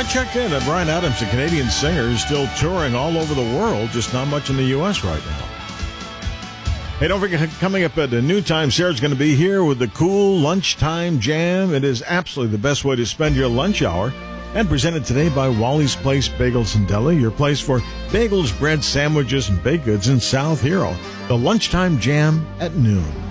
I checked in. Bryan Adams, a Canadian singer, is still touring all over the world, just not much in the U.S. right now. Hey, don't forget, coming up at the new time, Sarah's going to be here with the cool lunchtime jam. It is absolutely the best way to spend your lunch hour. And presented today by Wally's Place Bagels and Deli, your place for bagels, bread, sandwiches, and baked goods in South Hero. The lunchtime jam at noon.